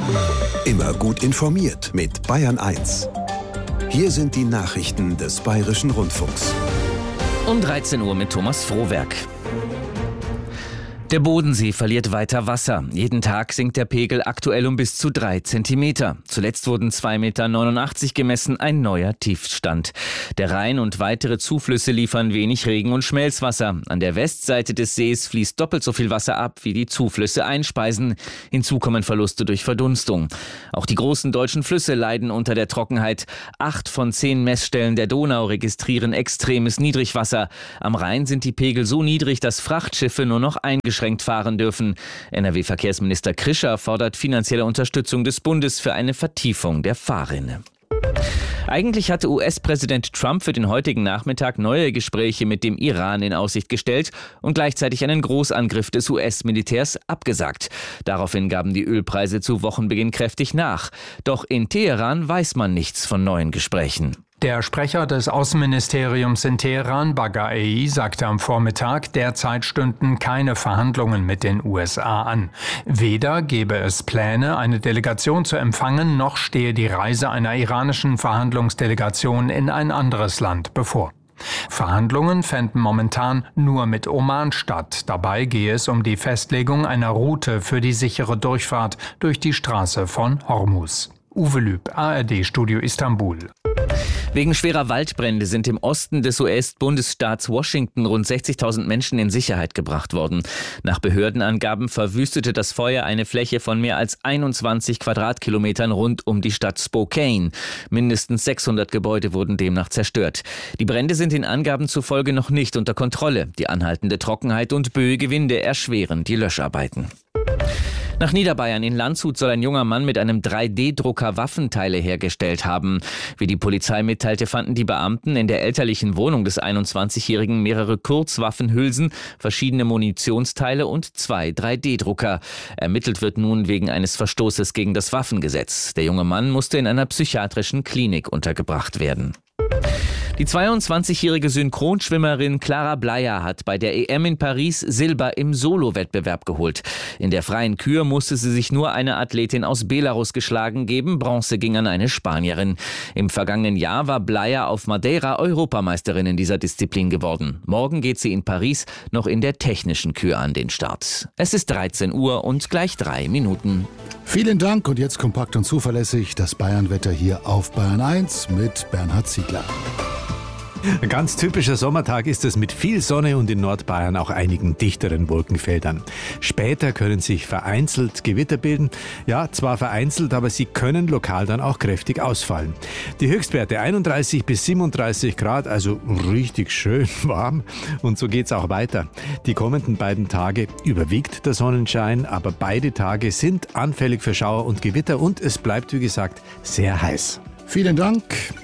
Immer gut informiert mit Bayern 1. Hier sind die Nachrichten des Bayerischen Rundfunks. Um 13 Uhr mit Thomas Frohwerk. Der Bodensee verliert weiter Wasser. Jeden Tag sinkt der Pegel aktuell um bis zu 3 Zentimeter. Zuletzt wurden 2,89 Meter gemessen, ein neuer Tiefstand. Der Rhein und weitere Zuflüsse liefern wenig Regen- und Schmelzwasser. An der Westseite des Sees fließt doppelt so viel Wasser ab, wie die Zuflüsse einspeisen. Hinzu kommen Verluste durch Verdunstung. Auch die großen deutschen Flüsse leiden unter der Trockenheit. 8 von 10 Messstellen der Donau registrieren extremes Niedrigwasser. Am Rhein sind die Pegel so niedrig, dass Frachtschiffe nur noch eingeschränkt fahren dürfen. NRW-Verkehrsminister Krischer fordert finanzielle Unterstützung des Bundes für eine Vertiefung der Fahrrinne. Eigentlich hatte US-Präsident Trump für den heutigen Nachmittag neue Gespräche mit dem Iran in Aussicht gestellt und gleichzeitig einen Großangriff des US-Militärs abgesagt. Daraufhin gaben die Ölpreise zu Wochenbeginn kräftig nach. Doch in Teheran weiß man nichts von neuen Gesprächen. Der Sprecher des Außenministeriums in Teheran, Baghai, sagte am Vormittag, derzeit stünden keine Verhandlungen mit den USA an. Weder gebe es Pläne, eine Delegation zu empfangen, noch stehe die Reise einer iranischen Verhandlungsdelegation in ein anderes Land bevor. Verhandlungen fänden momentan nur mit Oman statt. Dabei gehe es um die Festlegung einer Route für die sichere Durchfahrt durch die Straße von Hormuz. Uwe Lüb, ARD-Studio Istanbul. Wegen schwerer Waldbrände sind im Osten des US-Bundesstaats Washington rund 60.000 Menschen in Sicherheit gebracht worden. Nach Behördenangaben verwüstete das Feuer eine Fläche von mehr als 21 Quadratkilometern rund um die Stadt Spokane. Mindestens 600 Gebäude wurden demnach zerstört. Die Brände sind den Angaben zufolge noch nicht unter Kontrolle. Die anhaltende Trockenheit und böige Winde erschweren die Löscharbeiten. Nach Niederbayern in Landshut soll ein junger Mann mit einem 3D-Drucker Waffenteile hergestellt haben. Wie die Polizei mitteilte, fanden die Beamten in der elterlichen Wohnung des 21-Jährigen mehrere Kurzwaffenhülsen, verschiedene Munitionsteile und 2 3D-Drucker. Ermittelt wird nun wegen eines Verstoßes gegen das Waffengesetz. Der junge Mann musste in einer psychiatrischen Klinik untergebracht werden. Die 22-jährige Synchronschwimmerin Clara Bleyer hat bei der EM in Paris Silber im Solo-Wettbewerb geholt. In der freien Kür musste sie sich nur eine Athletin aus Belarus geschlagen geben. Bronze ging an eine Spanierin. Im vergangenen Jahr war Bleyer auf Madeira Europameisterin in dieser Disziplin geworden. Morgen geht sie in Paris noch in der technischen Kür an den Start. Es ist 13 Uhr und gleich 3 Minuten. Vielen Dank und jetzt kompakt und zuverlässig das Bayernwetter hier auf Bayern 1 mit Bernhard Ziegler. Ein ganz typischer Sommertag ist es mit viel Sonne und in Nordbayern auch einigen dichteren Wolkenfeldern. Später können sich vereinzelt Gewitter bilden. Ja, zwar vereinzelt, aber sie können lokal dann auch kräftig ausfallen. Die Höchstwerte 31 bis 37 Grad, also richtig schön warm. Und so geht's auch weiter. Die kommenden beiden Tage überwiegt der Sonnenschein, aber beide Tage sind anfällig für Schauer und Gewitter und es bleibt, wie gesagt, sehr heiß. Vielen Dank.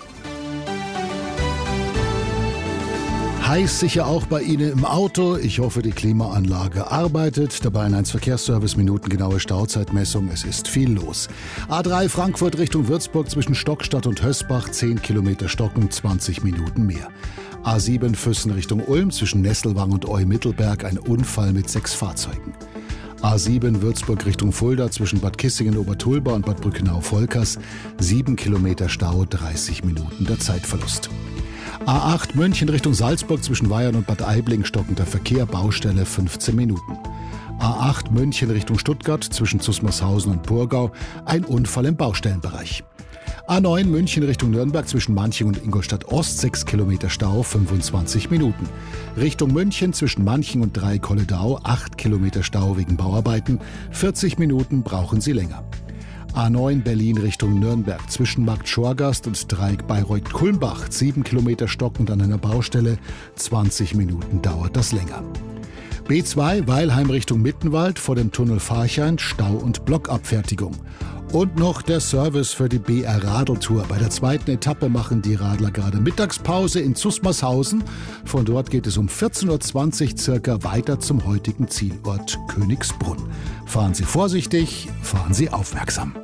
Heiß sicher auch bei Ihnen im Auto. Ich hoffe, die Klimaanlage arbeitet. Der Bayern 1 Verkehrsservice, minutengenaue Stauzeitmessung. Es ist viel los. A3 Frankfurt Richtung Würzburg zwischen Stockstadt und Hösbach. 10 Kilometer Stocken, 20 Minuten mehr. A7 Füssen Richtung Ulm zwischen Nesselwang und Eu-Mittelberg. Ein Unfall mit 6 Fahrzeugen. A7 Würzburg Richtung Fulda zwischen Bad Kissingen-Obertulba und Bad Brückenau-Volkers. 7 Kilometer Stau, 30 Minuten der Zeitverlust. A8 München Richtung Salzburg zwischen Weyern und Bad Aibling stockender Verkehr, Baustelle 15 Minuten. A8 München Richtung Stuttgart zwischen Zusmarshausen und Purgau, ein Unfall im Baustellenbereich. A9 München Richtung Nürnberg zwischen Manching und Ingolstadt Ost, 6 Kilometer Stau, 25 Minuten. Richtung München zwischen Manching und Dreieck-Holledau, 8 Kilometer Stau wegen Bauarbeiten, 40 Minuten brauchen Sie länger. A9 Berlin Richtung Nürnberg zwischen Markt Schorgast und Dreieck Bayreuth-Kulmbach, 7 Kilometer stockend an einer Baustelle, 20 Minuten dauert das länger. B2 Weilheim Richtung Mittenwald vor dem Tunnel Farchein, Stau- und Blockabfertigung. Und noch der Service für die BR Radeltour. Bei der zweiten Etappe machen die Radler gerade Mittagspause in Zusmarshausen. Von dort geht es um 14.20 Uhr circa weiter zum heutigen Zielort Königsbrunn. Fahren Sie vorsichtig, fahren Sie aufmerksam.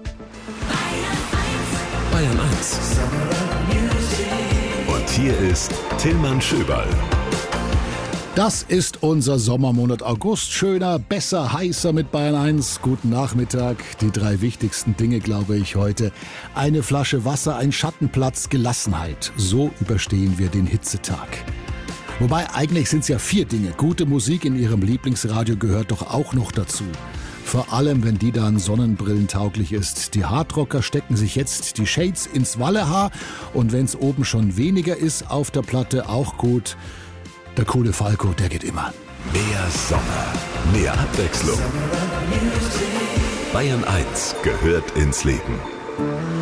Bayern 1. Und hier ist Tillmann Schöberl. Das ist unser Sommermonat August. Schöner, besser, heißer mit Bayern 1. Guten Nachmittag. Die 3 wichtigsten Dinge, glaube ich, heute. Eine Flasche Wasser, ein Schattenplatz, Gelassenheit. So überstehen wir den Hitzetag. Wobei, eigentlich sind es ja 4 Dinge. Gute Musik in Ihrem Lieblingsradio gehört doch auch noch dazu. Vor allem, wenn die dann sonnenbrillentauglich ist. Die Hardrocker stecken sich jetzt die Shades ins Wallehaar. Und wenn es oben schon weniger ist auf der Platte, auch gut. Der coole Falco, der geht immer. Mehr Sommer, mehr Abwechslung. Bayern 1 gehört ins Leben.